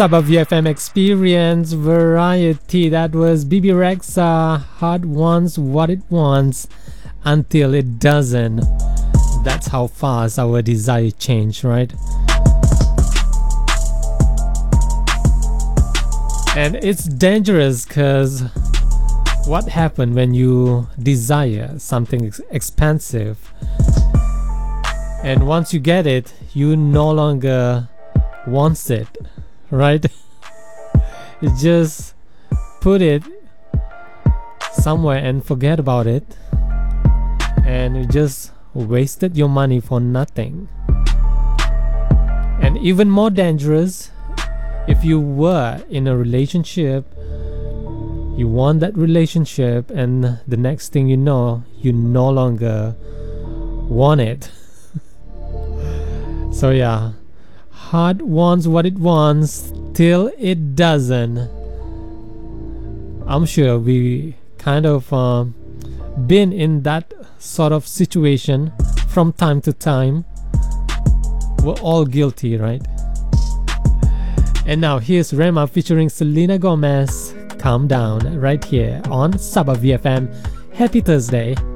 Sabah VFM Experience Variety. That was BB Rexa. Heart wants what it wants until it doesn't. That's how fast our desire change, right? And it's dangerous because what happens when you desire something expensive and once you get it, you no longer want it, right? You just put it somewhere and forget about it, and you just wasted your money for nothing. And even more dangerous, if you were in a relationship, you want that relationship, and the next thing you know, you no longer want it. So yeah, heart wants what it wants till it doesn't. I'm sure we kind of been in that sort of situation from time to time. We're all guilty, right? And now here's Rema featuring Selena Gomez, Calm Down, right here on Sabah VFM. Happy Thursday.